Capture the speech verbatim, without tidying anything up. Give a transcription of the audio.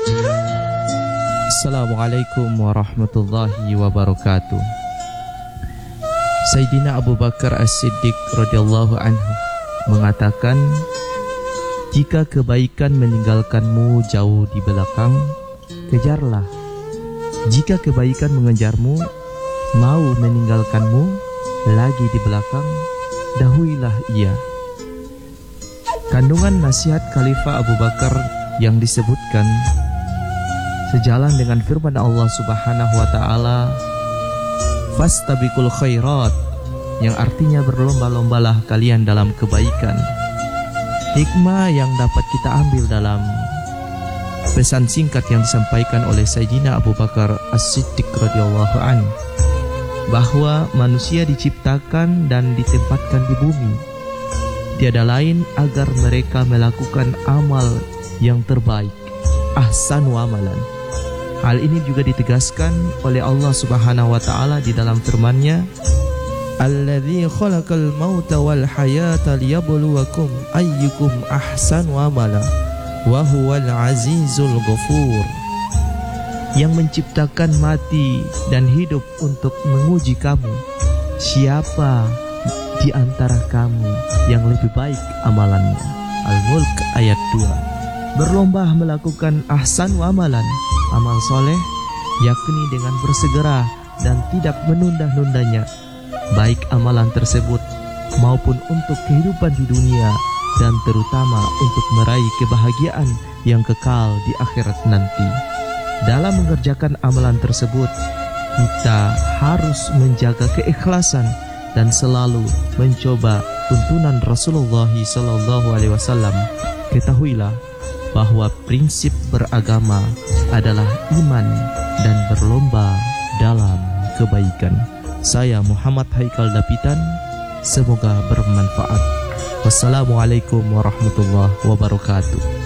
Assalamualaikum warahmatullahi wabarakatuh. Sayyidina Abu Bakar As-Siddiq radhiyallahu anhu mengatakan, jika kebaikan meninggalkanmu jauh di belakang, kejarlah. Jika kebaikan mengejarmu, mau meninggalkanmu lagi di belakang, dahuilah ia. Kandungan nasihat Khalifah Abu Bakar yang disebutkan sejalan dengan firman Allah Subhanahu wa taala, fastabiqul khairat, yang artinya berlomba-lombalah kalian dalam kebaikan. Hikmah yang dapat kita ambil dalam pesan singkat yang disampaikan oleh Sayyidina Abu Bakar As-Siddiq radhiyallahu anhu, bahwa manusia diciptakan dan ditempatkan di bumi tiada lain agar mereka melakukan amal yang terbaik, ahsanu amalan. Hal ini juga ditegaskan oleh Allah Subhanahu wa taala di dalam firman-Nya, Alladzi khalaqal mauta wal hayata liyabluwakum ayyukum ahsanu amala wa huwal azizul ghafur. Yang menciptakan mati dan hidup untuk menguji kamu, siapa di antara kamu yang lebih baik amalannya. Al-Mulk ayat dua. Berlomba melakukan ahsanu amalan, amal soleh, yakni dengan bersegera dan tidak menunda-nundanya, baik amalan tersebut maupun untuk kehidupan di dunia dan terutama untuk meraih kebahagiaan yang kekal di akhirat nanti. Dalam mengerjakan amalan tersebut, kita harus menjaga keikhlasan dan selalu mencoba tuntunan Rasulullah sallallahu alaihi wasallam. Ketahuilah bahwa prinsip beragama adalah iman dan berlomba dalam kebaikan. Saya Muhammad Haikal Dapitan, semoga bermanfaat. Wassalamualaikum warahmatullahi wabarakatuh.